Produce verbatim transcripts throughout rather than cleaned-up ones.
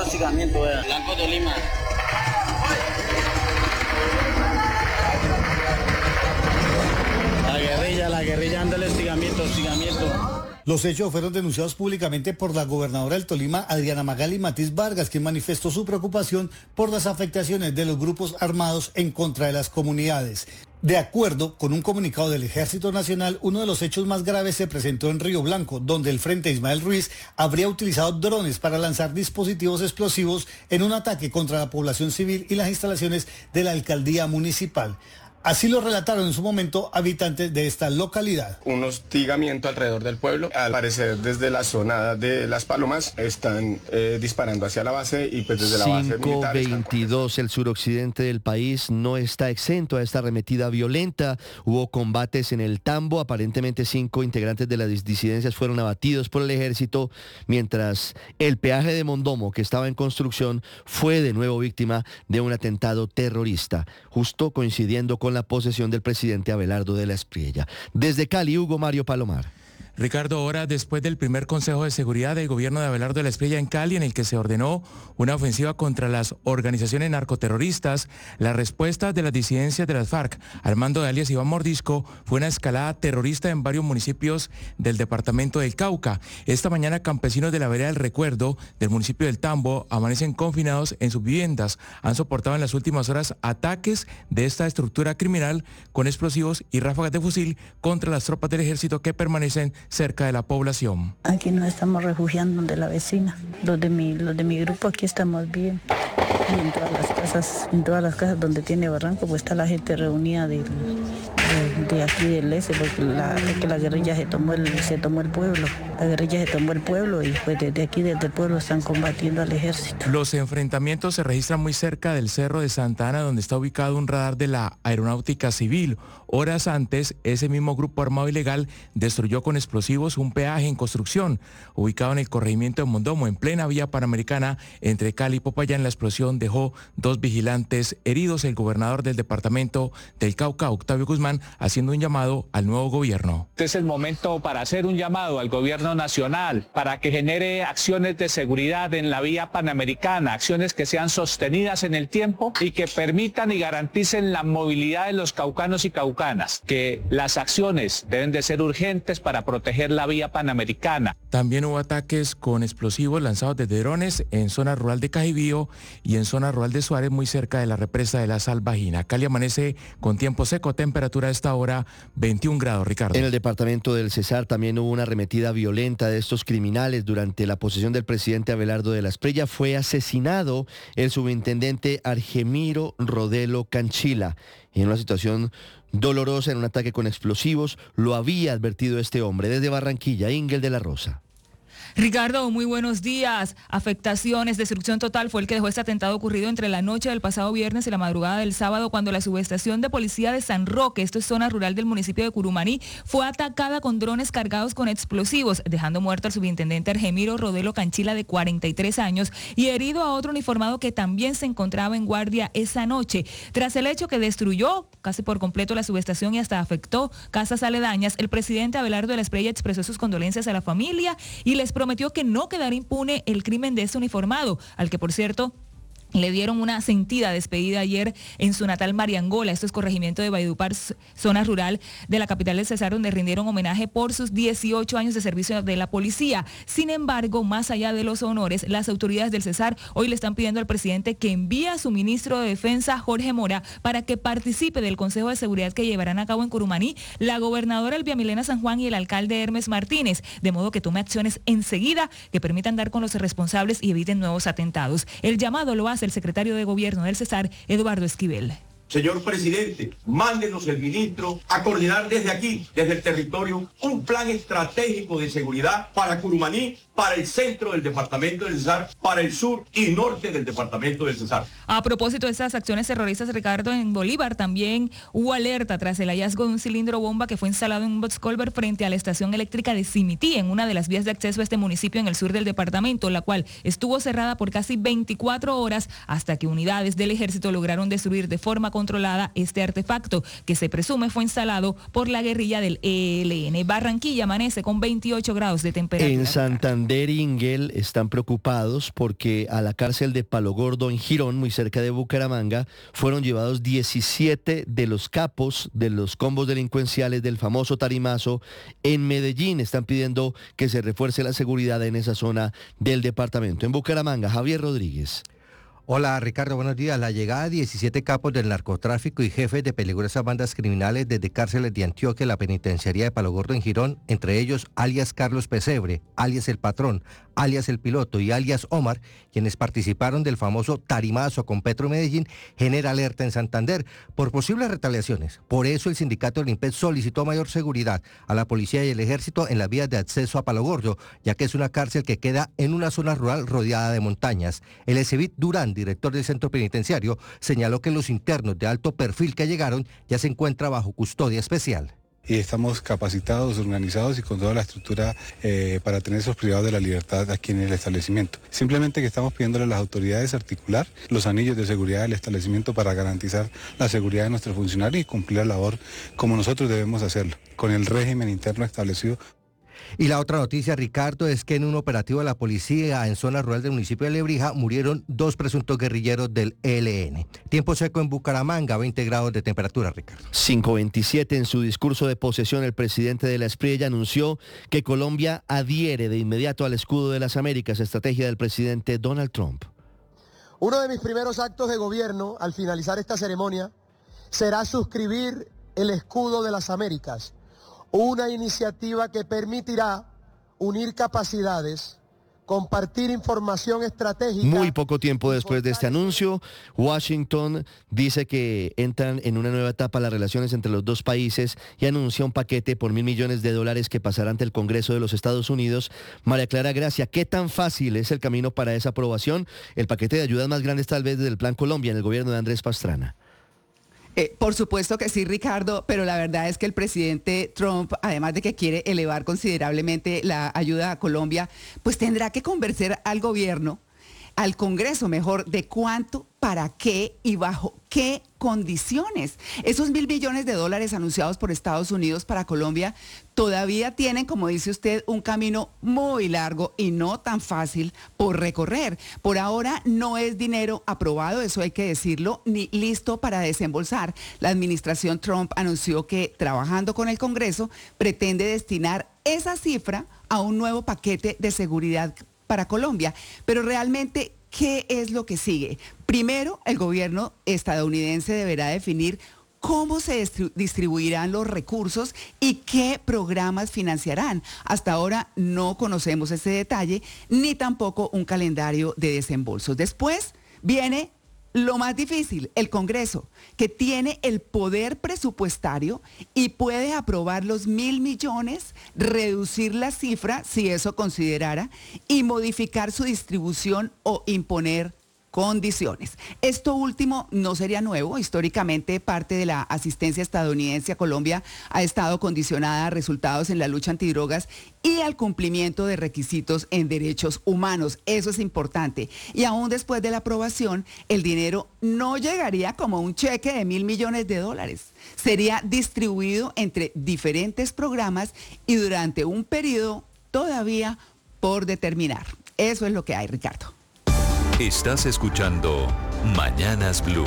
hostigamiento, vea. Blanco Tolima. La guerrilla, la guerrilla anda el hostigamiento, hostigamiento. Los hechos fueron denunciados públicamente por la gobernadora del Tolima, Adriana Magali Matiz Vargas, quien manifestó su preocupación por las afectaciones de los grupos armados en contra de las comunidades. De acuerdo con un comunicado del Ejército Nacional, uno de los hechos más graves se presentó en Río Blanco, donde el Frente Ismael Ruiz habría utilizado drones para lanzar dispositivos explosivos en un ataque contra la población civil y las instalaciones de la alcaldía municipal. Así lo relataron en su momento habitantes de esta localidad. Un hostigamiento alrededor del pueblo. Al parecer desde la zona de Las Palomas están eh, disparando hacia la base y pues desde la base militar. cinco veintidós, el suroccidente del país no está exento a esta arremetida violenta. Hubo combates en el Tambo. Aparentemente cinco integrantes de las disidencias fueron abatidos por el ejército, mientras el peaje de Mondomo, que estaba en construcción, fue de nuevo víctima de un atentado terrorista, justo coincidiendo con la posesión del presidente Abelardo de la Espriella. Desde Cali, Hugo Mario Palomar. Ricardo, horas después del primer Consejo de Seguridad del gobierno de Abelardo de la Espriella en Cali, en el que se ordenó una ofensiva contra las organizaciones narcoterroristas, la respuesta de las disidencias de las FARC, al mando de alias Iván Mordisco, fue una escalada terrorista en varios municipios del departamento del Cauca. Esta mañana, campesinos de la vereda del Recuerdo, del municipio del Tambo, amanecen confinados en sus viviendas. Han soportado en las últimas horas ataques de esta estructura criminal con explosivos y ráfagas de fusil contra las tropas del ejército que permanecen cerca de la población. Aquí nos estamos refugiando de la vecina. Los de mi, los de mi grupo aquí estamos bien. Y en todas las casas, en todas las casas donde tiene barranco, pues está la gente reunida de, de, de aquí del este, porque la, porque la guerrilla se tomó el, se tomó el pueblo. La guerrilla se tomó el pueblo y pues desde aquí, desde el pueblo, están combatiendo al ejército. Los enfrentamientos se registran muy cerca del Cerro de Santa Ana, donde está ubicado un radar de la Aeronáutica Civil. Horas antes, ese mismo grupo armado ilegal destruyó con explosivos un peaje en construcción, ubicado en el corregimiento de Mondomo, en plena vía panamericana entre Cali y Popayán. La explosión dejó dos vigilantes heridos. El gobernador del departamento del Cauca, Octavio Guzmán, haciendo un llamado al nuevo gobierno. Este es el momento para hacer un llamado al gobierno nacional para que genere acciones de seguridad en la vía panamericana, acciones que sean sostenidas en el tiempo y que permitan y garanticen la movilidad de los caucanos y caucanas, que las acciones deben de ser urgentes para proteger la vía panamericana. También hubo ataques con explosivos lanzados desde drones en zona rural de Cajibío y en zona rural de Suárez, muy cerca de la represa de la Salvajina. Cali amanece con tiempo seco, temperatura a esta hora veintiún grados, Ricardo. En el departamento del Cesar también hubo una arremetida violenta de estos criminales durante la posesión del presidente Abelardo de la Espriella. Fue asesinado el subintendente Argemiro Rodelo Canchila en una situación dolorosa, en un ataque con explosivos. Lo había advertido este hombre. Desde Barranquilla, Ingel de la Rosa. Ricardo, muy buenos días. Afectaciones, destrucción total fue el que dejó este atentado ocurrido entre la noche del pasado viernes y la madrugada del sábado, cuando la subestación de policía de San Roque, esto es zona rural del municipio de Curumaní, fue atacada con drones cargados con explosivos, dejando muerto al subintendente Argemiro Rodelo Canchila, de cuarenta y tres años, y herido a otro uniformado que también se encontraba en guardia esa noche. Tras el hecho que destruyó casi por completo la subestación y hasta afectó casas aledañas, el presidente Abelardo de la Espriella expresó sus condolencias a la familia y les prometió que no quedará impune el crimen de ese uniformado, al que, por cierto, le dieron una sentida despedida ayer en su natal Mariangola. Esto es corregimiento de Valledupar, zona rural de la capital del Cesar, donde rindieron homenaje por sus dieciocho años de servicio de la policía. Sin embargo, más allá de los honores, las autoridades del Cesar hoy le están pidiendo al presidente que envíe a su ministro de Defensa, Jorge Mora, para que participe del Consejo de Seguridad que llevarán a cabo en Curumaní la gobernadora Elvia Milena San Juan y el alcalde Hermes Martínez, de modo que tome acciones enseguida que permitan dar con los responsables y eviten nuevos atentados. El llamado lo hace el secretario de Gobierno del Cesar, Eduardo Esquivel. Señor presidente, mándenos el ministro a coordinar desde aquí, desde el territorio, un plan estratégico de seguridad para Curumaní, para el centro del departamento del Cesar, para el sur y norte del departamento del Cesar. A propósito de estas acciones terroristas, Ricardo, en Bolívar también hubo alerta tras el hallazgo de un cilindro bomba que fue instalado en un boxculver frente a la estación eléctrica de Cimití, en una de las vías de acceso a este municipio en el sur del departamento, la cual estuvo cerrada por casi veinticuatro horas hasta que unidades del ejército lograron destruir de forma controlada este artefacto, que se presume fue instalado por la guerrilla del E L N. Barranquilla amanece con veintiocho grados de temperatura. En Santander y Inguel están preocupados porque a la cárcel de Palo Gordo en Girón, muy cerca de Bucaramanga, fueron llevados diecisiete de los capos de los combos delincuenciales del famoso Tarimazo en Medellín. Están pidiendo que se refuerce la seguridad en esa zona del departamento. En Bucaramanga, Javier Rodríguez. Hola Ricardo, buenos días. La llegada de diecisiete capos del narcotráfico y jefes de peligrosas bandas criminales desde cárceles de Antioquia y la penitenciaría de Palo Gordo en Girón, entre ellos alias Carlos Pesebre, alias El Patrón, alias El Piloto y alias Omar, quienes participaron del famoso Tarimazo con Petro Medellín, genera alerta en Santander por posibles retaliaciones. Por eso el sindicato del IMPED solicitó mayor seguridad a la policía y el ejército en las vías de acceso a Palo Gordo, ya que es una cárcel que queda en una zona rural rodeada de montañas. El Ecevit Durán, director del centro penitenciario, señaló que los internos de alto perfil que llegaron ya se encuentran bajo custodia especial. Y estamos capacitados, organizados y con toda la estructura eh, para tener esos privados de la libertad aquí en el establecimiento. Simplemente que estamos pidiéndole a las autoridades articular los anillos de seguridad del establecimiento para garantizar la seguridad de nuestros funcionarios y cumplir la labor como nosotros debemos hacerlo, con el régimen interno establecido. Y la otra noticia, Ricardo, es que en un operativo de la policía en zona rural del municipio de Lebrija murieron dos presuntos guerrilleros del E L N. Tiempo seco en Bucaramanga, veinte grados de temperatura, Ricardo. cinco veintisiete. En su discurso de posesión, el presidente de la Espriella anunció que Colombia adhiere de inmediato al escudo de las Américas, estrategia del presidente Donald Trump. Uno de mis primeros actos de gobierno al finalizar esta ceremonia será suscribir el escudo de las Américas, una iniciativa que permitirá unir capacidades, compartir información estratégica. Muy poco tiempo después de este anuncio, Washington dice que entran en una nueva etapa las relaciones entre los dos países y anuncia un paquete por mil millones de dólares que pasará ante el Congreso de los Estados Unidos. María Clara Gracia, ¿qué tan fácil es el camino para esa aprobación? El paquete de ayudas más grande tal vez desde el Plan Colombia en el gobierno de Andrés Pastrana. Eh, por supuesto que sí, Ricardo, pero la verdad es que el presidente Trump, además de que quiere elevar considerablemente la ayuda a Colombia, pues tendrá que convencer al gobierno, al Congreso mejor, de cuánto, para qué y bajo qué condiciones. Esos mil millones de dólares anunciados por Estados Unidos para Colombia todavía tienen, como dice usted, un camino muy largo y no tan fácil por recorrer. Por ahora no es dinero aprobado, eso hay que decirlo, ni listo para desembolsar. La administración Trump anunció que, trabajando con el Congreso, pretende destinar esa cifra a un nuevo paquete de seguridad para Colombia. Pero realmente, ¿qué es lo que sigue? Primero, el gobierno estadounidense deberá definir cómo se distribuirán los recursos y qué programas financiarán. Hasta ahora no conocemos ese detalle, ni tampoco un calendario de desembolsos. Después viene lo más difícil, el Congreso, que tiene el poder presupuestario y puede aprobar los mil millones, reducir la cifra, si eso considerara, y modificar su distribución o imponer condiciones. Esto último no sería nuevo. Históricamente, parte de la asistencia estadounidense a Colombia ha estado condicionada a resultados en la lucha antidrogas y al cumplimiento de requisitos en derechos humanos. Eso es importante. Y aún después de la aprobación, el dinero no llegaría como un cheque de mil millones de dólares. Sería distribuido entre diferentes programas y durante un periodo todavía por determinar. Eso es lo que hay, Ricardo. Estás escuchando Mañanas Blue.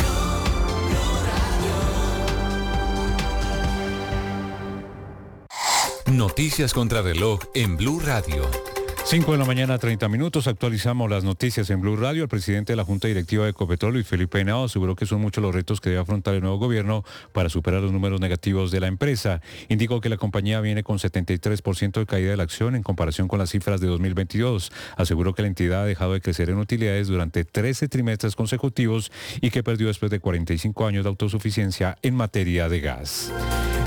Noticias contra reloj en Blue Radio. cinco de la mañana, treinta minutos. Actualizamos las noticias en Blue Radio. El presidente de la Junta Directiva de Ecopetrol, Luis Felipe Henao, aseguró que son muchos los retos que debe afrontar el nuevo gobierno para superar los números negativos de la empresa. Indicó que la compañía viene con setenta y tres por ciento de caída de la acción en comparación con las cifras de dos mil veintidós. Aseguró que la entidad ha dejado de crecer en utilidades durante trece trimestres consecutivos y que perdió después de cuarenta y cinco años de autosuficiencia en materia de gas.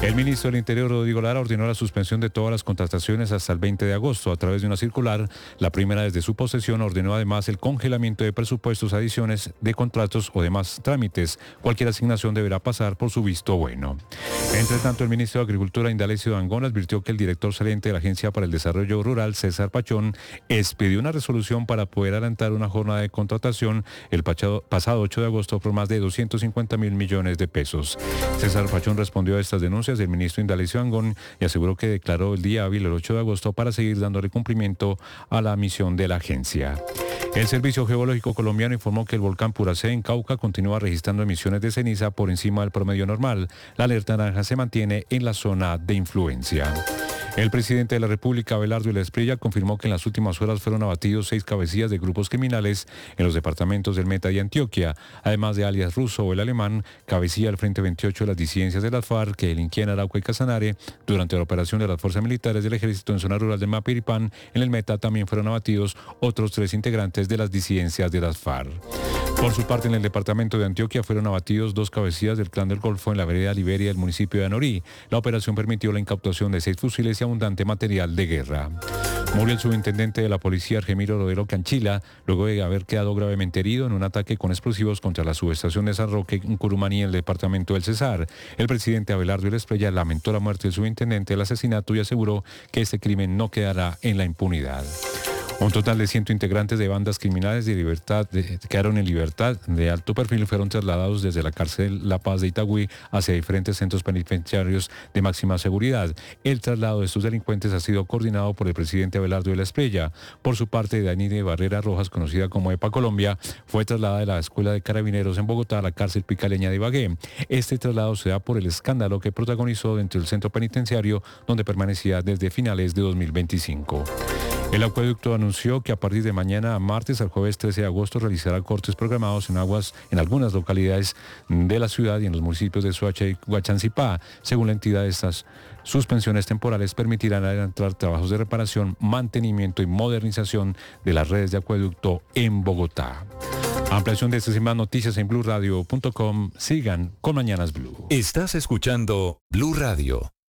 El ministro del Interior, Rodrigo Lara, ordenó la suspensión de todas las contrataciones hasta el veinte de agosto. A través de una circular, la primera desde su posesión, ordenó además el congelamiento de presupuestos, adiciones de contratos o demás trámites. Cualquier asignación deberá pasar por su visto bueno. Entre tanto, el ministro de Agricultura, Indalecio Dangond, advirtió que el director saliente de la Agencia para el Desarrollo Rural, César Pachón, expidió una resolución para poder adelantar una jornada de contratación el pasado ocho de agosto por más de doscientos cincuenta mil millones de pesos. César Pachón respondió a estas denuncias del ministro Indalecio Dangond y aseguró que declaró el día hábil el ocho de agosto para seguir dándole cumplimiento a la misión de la agencia. El Servicio Geológico Colombiano informó que el volcán Puracé en Cauca continúa registrando emisiones de ceniza por encima del promedio normal. La alerta naranja se mantiene en la zona de influencia. El presidente de la República, Abelardo Espriella, confirmó que en las últimas horas fueron abatidos seis cabecillas de grupos criminales en los departamentos del Meta y Antioquia, además de alias Russo o el Alemán, cabecilla del Frente veintiocho de las disidencias de las FARC, que delinquía en Arauca y Casanare. Durante la operación de las fuerzas militares del ejército en zona rural de Mapiripán, en el Meta también fueron abatidos otros tres integrantes de las disidencias de las FARC. Por su parte, en el departamento de Antioquia fueron abatidos dos cabecillas del Clan del Golfo en la vereda Liberia del municipio de Anorí. La operación permitió la incautación de seis fusiles y abundante material de guerra. Murió el subintendente de la policía, Argemiro Rodero Canchila, luego de haber quedado gravemente herido en un ataque con explosivos contra la subestación de San Roque en Curumaní, en el departamento del Cesar. El presidente Abelardo Espriella lamentó la muerte del subintendente del asesinato y aseguró que este crimen no quedará en la impunidad. Un total de ciento integrantes de bandas criminales de libertad de, quedaron en libertad de alto perfil y fueron trasladados desde la cárcel La Paz de Itagüí hacia diferentes centros penitenciarios de máxima seguridad. El traslado de estos delincuentes ha sido coordinado por el presidente Abelardo de la Espriella. Por su parte, Danile Barrera Rojas, conocida como EPA Colombia, fue trasladada de la Escuela de Carabineros en Bogotá a la cárcel Picaleña de Ibagué. Este traslado se da por el escándalo que protagonizó dentro del centro penitenciario, donde permanecía desde finales de dos mil veinticinco. El acueducto anunció que a partir de mañana, martes al jueves trece de agosto, realizará cortes programados en aguas en algunas localidades de la ciudad y en los municipios de Soacha y Guachancipá. Según la entidad, estas suspensiones temporales permitirán adelantar trabajos de reparación, mantenimiento y modernización de las redes de acueducto en Bogotá. Ampliación de estas y más noticias en blue radio punto com. Sigan con Mañanas Blue. Estás escuchando Blue Radio.